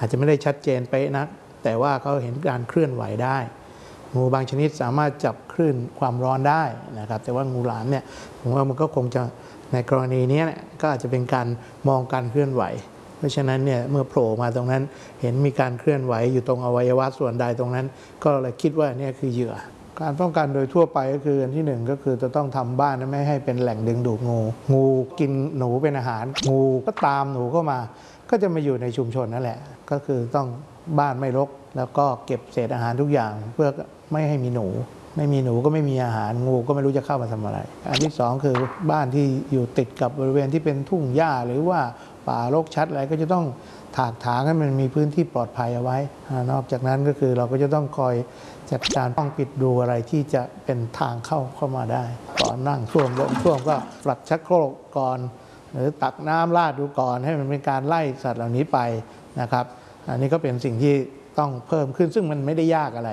อาจจะไม่ได้ชัดเจนไปนักแต่ว่าเขาเห็นการเคลื่อนไหวได้งูบางชนิดสามารถจับคลื่นความร้อนได้นะครับแต่ว่างูหลามเนี่ยผมว่ามันก็คงจะในกรณีนี้ก็อาจจะเป็นการมองการเคลื่อนไหวเพราะฉะนั้นเนี่ยเมื่อโผล่มาตรงนั้นเห็นมีการเคลื่อนไหวอยู่ตรงอวัยวะส่วนใดตรงนั้นก็เลยคิดว่านี่คือเหยื่อการป้องกันโดยทั่วไปก็คืออันที่1ก็คือจะต้องทำบ้านไม่ให้เป็นแหล่งดึงดูดงูกินหนูเป็นอาหารงูก็ตามหนูเข้ามาก็จะมาอยู่ในชุมชนนั่นแหละก็คือต้องบ้านไม่รกแล้วก็เก็บเศษอาหารทุกอย่างเพื่อไม่ให้มีหนูไม่มีหนูก็ไม่มีอาหารงูก็ไม่รู้จะเข้ามาทำอะไรอันที่2คือบ้านที่อยู่ติดกับบริเวณที่เป็นทุ่งหญ้าหรือว่าป่ารกชัดอะไรก็จะต้องถากถางให้มันมีพื้นที่ปลอดภัยเอาไว้นอกจากนั้นก็คือเราก็จะต้องคอยจัดการป้องปิดดูอะไรที่จะเป็นทางเข้ามาได้ก่อนนั่งท่วมลมท่วมก็ปลัดชักโครกก่อนหรือตักน้ำราดดูก่อนให้มันเป็นการไล่สัตว์เหล่านี้ไปนะครับอันนี้ก็เป็นสิ่งที่ต้องเพิ่มขึ้นซึ่งมันไม่ได้ยากอะไร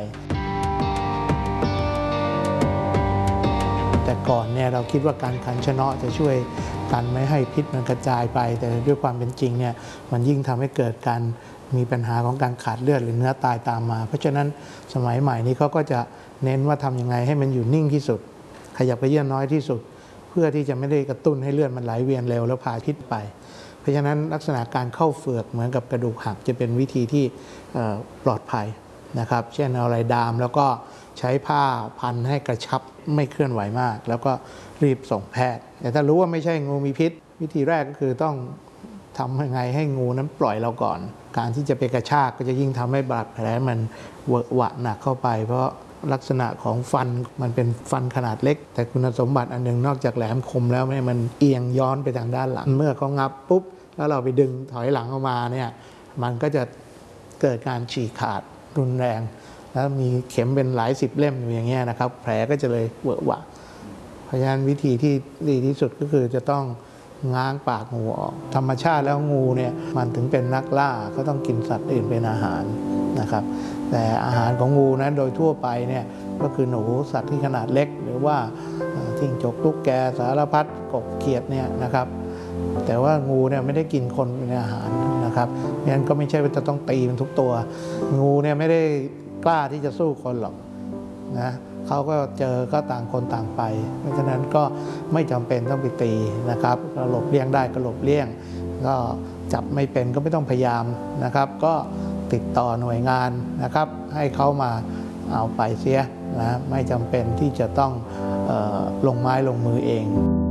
แต่ก่อนเนี่ยเราคิดว่าการขันชะเนาะจะช่วยกันไม่ให้พิษมันกระจายไปแต่ด้วยความเป็นจริงเนี่ยมันยิ่งทำให้เกิดการมีปัญหาของการขาดเลือดหรือเนื้อตายตามมาเพราะฉะนั้นสมัยใหม่นี้เขาก็จะเน้นว่าทำยังไงให้มันอยู่นิ่งที่สุดขยับเขยื้อนน้อยที่สุดเพื่อที่จะไม่ได้กระตุ้นให้เลือดมันไหลเวียนเร็วแล้วพาพิษไปเพราะฉะนั้นลักษณะการเข้าเฝือกเหมือนกับกระดูกหักจะเป็นวิธีที่ปลอดภัยนะครับเช่นเอาอะไรดามแล้วก็ใช้ผ้าพันให้กระชับไม่เคลื่อนไหวมากแล้วก็รีบส่งแพทย์แต่ถ้ารู้ว่าไม่ใช่งูมีพิษวิธีแรกก็คือต้องทำยังไงให้งูนั้นปล่อยเราก่อนการที่จะไปกระชากก็จะยิ่งทำให้บาดแผลมันเวอะหวะหนักเข้าไปเพราะลักษณะของฟันมันเป็นฟันขนาดเล็กแต่คุณสมบัติอันหนึ่งนอกจากแหลมคมแล้วมันเอียงย้อนไปทางด้านหลังเมื่อเขางับปุ๊บแล้วเราไปดึงถอยหลังออกมาเนี่ยมันก็จะเกิดการฉีกขาดรุนแรงแล้วมีเข็มเป็นหลาย10เล่มอย่างเงี้ยนะครับแผลก็จะเลยเวอะหวะเพราะฉะนั้นวิธีที่ดีที่สุดก็คือจะต้องง้างปากงูออกธรรมชาติแล้วงูเนี่ยมันถึงเป็นนักล่าก็ต้องกินสัตว์อื่นเป็นอาหารนะครับแต่อาหารของงูนั้นโดยทั่วไปเนี่ยก็คือหนูสัตว์ที่ขนาดเล็กหรือว่าจิ้งจกตุ๊กแกสารพัดกบเขียดเนี่ยนะครับแต่ว่างูเนี่ยไม่ได้กินคนเป็นอาหารนะครับงั้นก็ไม่ใช่ว่าจะต้องตีมันทุกตัวงูเนี่ยไม่ได้กล้าที่จะสู้คนหรอกนะเขาก็เจอก็ต่างคนต่างไปเพราะฉะนั้นก็ไม่จำเป็นต้องไปตีนะครับหลบเลี่ยงได้ก็หลบเลี่ยงก็จับไม่เป็นก็ไม่ต้องพยายามนะครับก็ติดต่อหน่วยงานนะครับให้เขามาเอาไปเสียนะไม่จำเป็นที่จะต้องลงไม้ลงมือเอง